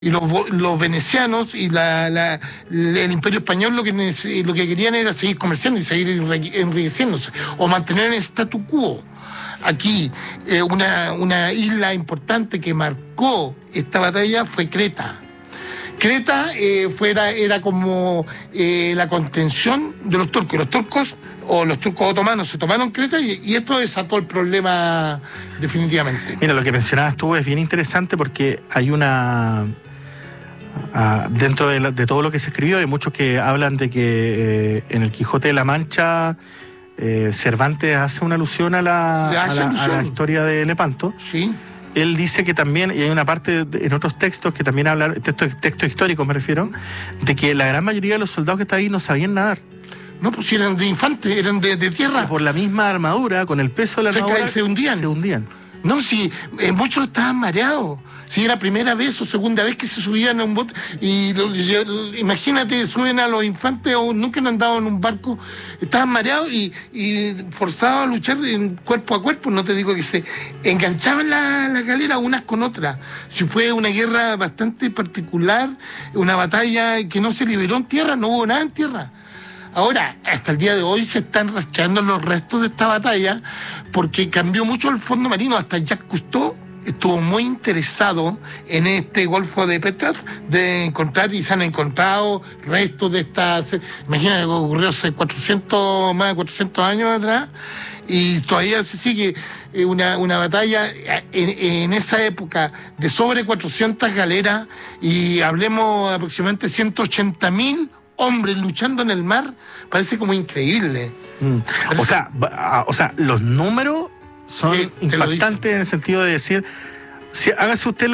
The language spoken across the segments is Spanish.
Y los venecianos y el Imperio Español lo que querían era seguir comerciando y seguir enriqueciéndose, o mantener el statu quo. Aquí, una isla importante que marcó esta batalla fue Creta. Creta era como la contención de los turcos. Los turcos otomanos se tomaron Creta y esto desató el problema definitivamente. Mira, lo que mencionabas tú es bien interesante porque hay una... dentro de todo lo que se escribió, hay muchos que hablan de que en el Quijote de la Mancha Cervantes hace una alusión a la historia de Lepanto. Sí. Él dice que también, y hay una parte en otros textos que también habla, textos históricos me refiero, de que la gran mayoría de los soldados que estaban ahí no sabían nadar. No, pues si eran de infantes, eran de tierra. Y por la misma armadura, con el peso de la armadura, se hundían. No, si muchos estaban mareados. Si era primera vez o segunda vez que se subían a un bote. Imagínate, suben a los infantes o nunca han andado en un barco. Estaban mareados y forzados a luchar cuerpo a cuerpo. No te digo que se enganchaban la galera unas con otras. Si fue una guerra bastante particular, una batalla que no se liberó en tierra, no hubo nada en tierra. Ahora, hasta el día de hoy se están rastreando los restos de esta batalla porque cambió mucho el fondo marino. Hasta Jacques Cousteau estuvo muy interesado en este Golfo de Petrel de encontrar, y se han encontrado restos de estas. Imagínate que ocurrió hace más de 400 años atrás y todavía se sigue una batalla en esa época de sobre 400 galeras y hablemos aproximadamente 180.000 hombres luchando en el mar. Parece como increíble. O sea, los números son impactantes en el sentido de decir, hágase usted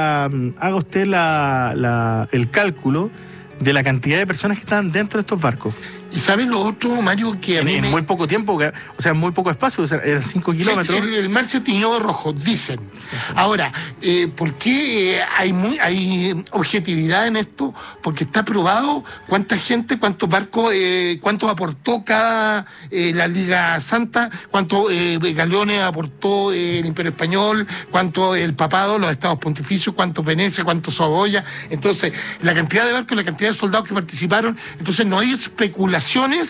el cálculo de la cantidad de personas que están dentro de estos barcos. ¿Y sabes lo otro, Mario? Que en muy poco tiempo, en muy poco espacio, eran 5 kilómetros. El mar se tiñó de rojo, dicen. Ahora, ¿por qué hay objetividad en esto? Porque está probado cuánta gente, cuántos barcos, cuánto aportó la Liga Santa, cuántos galeones aportó el Imperio Español, cuánto el Papado, los Estados Pontificios, cuántos Venecia, cuántos Saboya. Entonces, la cantidad de barcos, la cantidad de soldados que participaron, entonces no hay especulación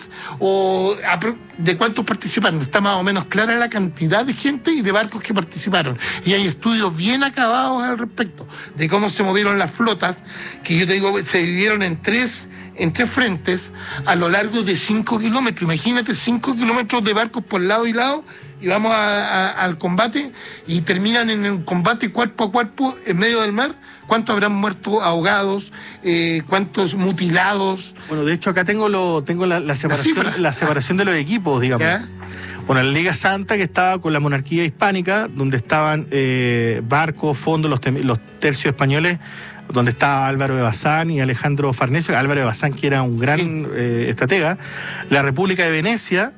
o de cuántos participaron. Está más o menos clara la cantidad de gente y de barcos que participaron. Y hay estudios bien acabados al respecto de cómo se movieron las flotas, que yo te digo, se dividieron en tres frentes a lo largo de 5 kilómetros. Imagínate 5 kilómetros de barcos por lado y lado, y vamos al combate y terminan en el combate cuerpo a cuerpo en medio del mar. ¿Cuántos habrán muerto ahogados? ¿Cuántos mutilados? Bueno, de hecho acá tengo la separación de los equipos, digamos. ¿Ya? Bueno, la Liga Santa, que estaba con la monarquía hispánica, donde estaban barcos, fondos, los tercios españoles, donde estaba Álvaro de Bazán y Alejandro Farnesio. Álvaro de Bazán, que era un gran estratega. La República de Venecia,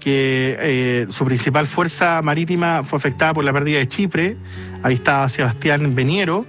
que su principal fuerza marítima fue afectada por la pérdida de Chipre. Ahí estaba Sebastián Veniero.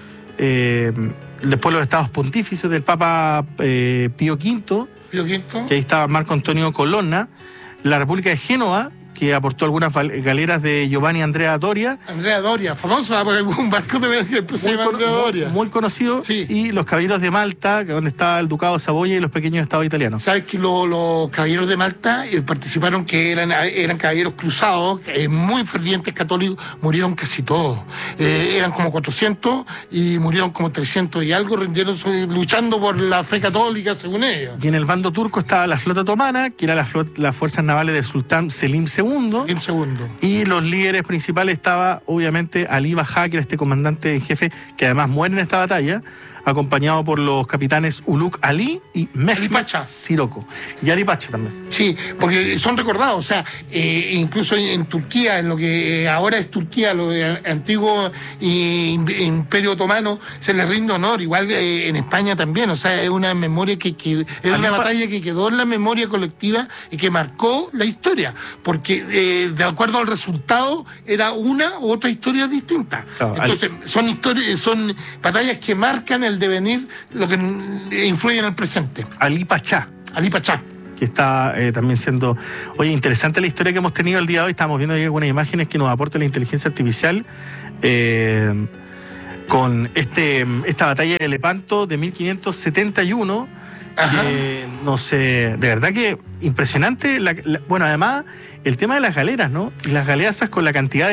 Después los estados pontificios del Papa Pío V, que ahí estaba Marco Antonio Colonna. La República de Génova, que aportó algunas galeras de Giovanni Andrea Doria. Andrea Doria, famoso, porque un barco que se llama Andrea Doria. Muy conocido. Sí. Y los caballeros de Malta, donde estaba el Ducado de Saboya y los pequeños estados italianos. ¿Sabes que los caballeros de Malta participaron, que eran caballeros cruzados, muy fervientes católicos, murieron casi todos? Eran como 400 y murieron como 300 y algo, luchando por la fe católica, según ellos. Y en el bando turco estaba la flota otomana, que era las fuerzas navales del sultán Selim II. Y los líderes principales estaba, obviamente, Ali Bajá, que era este comandante en jefe, que además muere en esta batalla, acompañado por los capitanes Uluk Ali y Mehmet Siroko. Y Ali Pacha también. Sí, porque son recordados, o sea, incluso en Turquía, en lo que ahora es Turquía, lo de antiguo Imperio Otomano, se les rinde honor, igual en España también, o sea, es una memoria es una batalla que quedó en la memoria colectiva y que marcó la historia, porque de acuerdo al resultado era una u otra historia distinta. Claro, entonces, son batallas que marcan el devenir, lo que influye en el presente. Ali Pachá. Que está también siendo... Oye, interesante la historia que hemos tenido el día de hoy. Estamos viendo ahí algunas imágenes que nos aporta la inteligencia artificial. con esta batalla de Lepanto de 1571. No sé, de verdad que impresionante. Bueno, además, el tema de las galeras, ¿no? Y las galeazas con la cantidad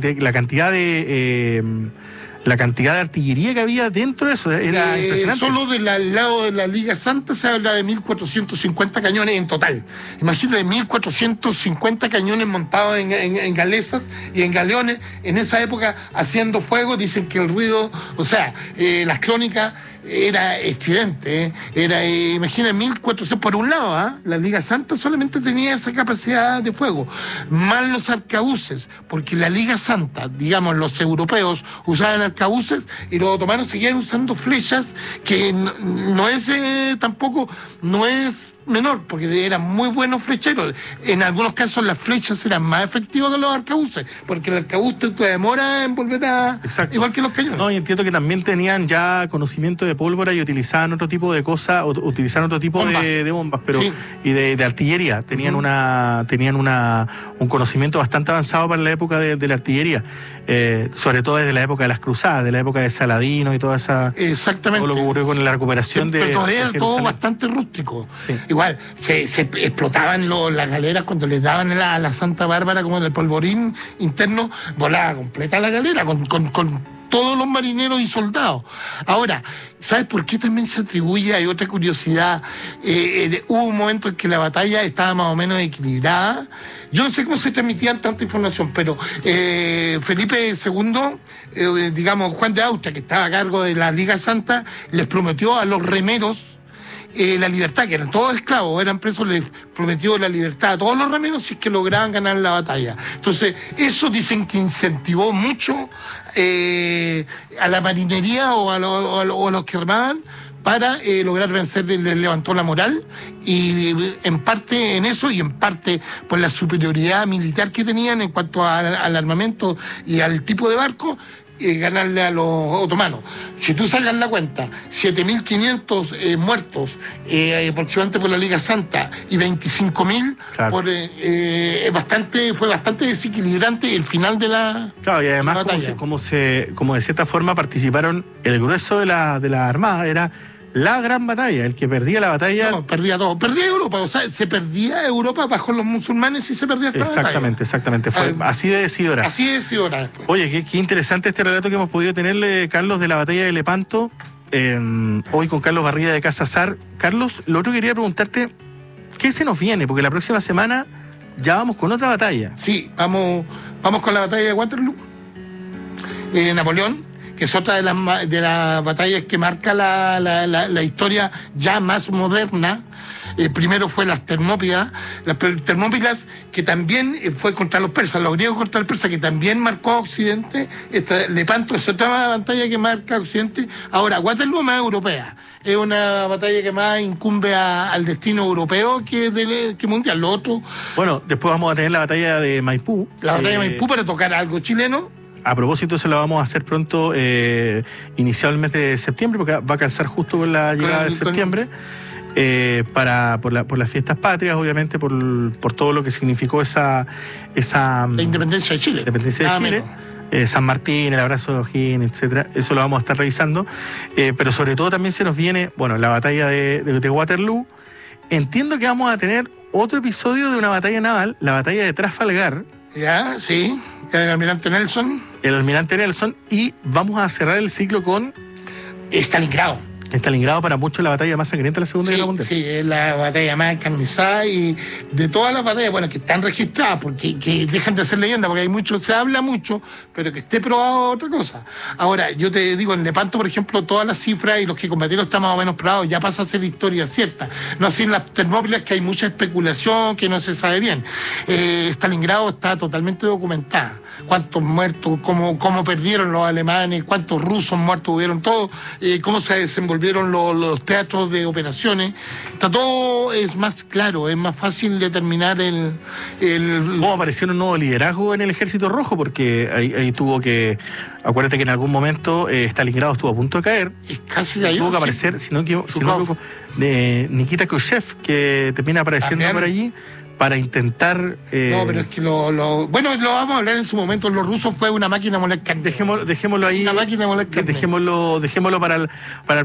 la cantidad de artillería que había dentro de eso, era impresionante. Solo del lado de la Liga Santa se habla de 1.450 cañones en total. Imagínate, 1.450 cañones montados en galesas y en galeones, en esa época haciendo fuego. Dicen que el ruido, o sea, las crónicas era estridente, imagina, 1.400, por un lado, la Liga Santa solamente tenía esa capacidad de fuego, más los arcabuces, porque la Liga Santa, digamos, los europeos usaban arcabuces y los otomanos seguían usando flechas, que no es tampoco, no es menor, porque eran muy buenos flecheros. En algunos casos las flechas eran más efectivas que los arcabuces, porque el arcabuz te demora en volver a... Exacto. Igual que los cañones. No, y entiendo que también tenían ya conocimiento de pólvora y utilizaban otro tipo de cosas, utilizaban otro tipo de bombas, pero sí. Y de artillería. Tenían un conocimiento bastante avanzado para la época de la artillería. Sobre todo desde la época de las cruzadas, de la época de Saladino y toda esa... Exactamente. Todo lo que ocurrió con la recuperación de... Pero todavía era todo bastante rústico. Sí. Igual, se explotaban las galeras cuando les daban a la Santa Bárbara como el polvorín interno, volaba completa la galera con todos los marineros y soldados. Ahora, ¿sabes por qué también se atribuye? Hay otra curiosidad. Hubo un momento en que la batalla estaba más o menos equilibrada. Yo no sé cómo se transmitían tanta información, pero Felipe II, digamos, Juan de Austria, que estaba a cargo de la Liga Santa, les prometió a los remeros la libertad, que eran todos esclavos, eran presos, les prometió la libertad a todos los remeros si es que lograban ganar la batalla. Entonces, eso dicen que incentivó mucho a la marinería o a los que armaban para lograr vencer, les levantó la moral, y en parte en eso y en parte por la superioridad militar que tenían en cuanto al armamento y al tipo de barco, ganarle a los otomanos. Si tú sacas la cuenta, 7.500 muertos aproximadamente por la Liga Santa y 25.000 claro. Fue bastante desequilibrante el final de la claro, y además como de cierta forma participaron el grueso de la Armada, era la gran batalla, el que perdía la batalla... No, perdía todo. Perdía Europa, o sea, se perdía Europa bajo los musulmanes y se perdía esta batalla. Exactamente. Fue así de decidora. Así de decidora después. Oye, qué interesante este relato que hemos podido tenerle, Carlos, de la batalla de Lepanto, hoy con Carlos Barriga de Casa Sar. Carlos, lo otro que quería preguntarte, ¿qué se nos viene? Porque la próxima semana ya vamos con otra batalla. Sí, vamos con la batalla de Waterloo, Napoleón, que es otra de las batallas que marca la historia ya más moderna. Primero fue las Termópilas que también fue contra los persas, los griegos contra los persas, que también marcó a Occidente. Lepanto es otra batalla que marca a Occidente. Ahora, Waterloo es más europea. Es una batalla que más incumbe al destino europeo que mundial. Lo otro... Bueno, después vamos a tener la batalla de Maipú. La batalla de Maipú para tocar algo chileno. A propósito, se lo vamos a hacer pronto, iniciado el mes de septiembre, porque va a calzar justo con la llegada de septiembre, por las fiestas patrias, obviamente, por todo lo que significó esa la independencia de Chile. San Martín, el abrazo de O'Higgins, etcétera. Eso lo vamos a estar revisando. Pero sobre todo también se nos viene, bueno, la batalla de Waterloo. Entiendo que vamos a tener otro episodio de una batalla naval, la batalla de Trafalgar. Ya, sí, el almirante Nelson. Y vamos a cerrar el ciclo con... Stalingrado. Stalingrado, para muchos la batalla más sangrienta de la Segunda Guerra Mundial. Sí, es la batalla más encarnizada y de todas las batallas, bueno, que están registradas, porque que dejan de ser leyenda, porque hay mucho, se habla mucho, pero que esté probado otra cosa. Ahora, yo te digo, en Lepanto, por ejemplo, todas las cifras y los que combatieron están más o menos probados, ya pasa a ser historia cierta. No así en las Termópilas, que hay mucha especulación, que no se sabe bien. Stalingrado está totalmente documentada. Cuántos muertos, cómo perdieron los alemanes, cuántos rusos muertos hubieron, todo, cómo se desenvolvieron los teatros de operaciones. Está todo, es más claro, es más fácil determinar cómo apareció un nuevo liderazgo en el Ejército Rojo, porque ahí tuvo que... Acuérdate que en algún momento Stalingrado estuvo a punto de caer. Casi cayó. Tuvo que aparecer, si no de Nikita Khrushchev, que termina apareciendo también por allí, para intentar... No, pero es que bueno, lo vamos a hablar en su momento. Los rusos fue una máquina de moler carne. Dejémoslo ahí. Una máquina de moler carne. Dejémoslo para el